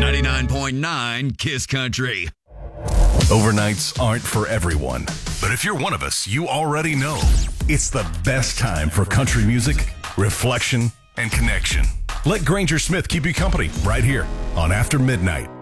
99.9 Kiss Country. Overnights aren't for everyone, but if you're one of us, you already know it's the best time for country music, reflection, and connection. Let Granger Smith keep you company right here on After Midnight.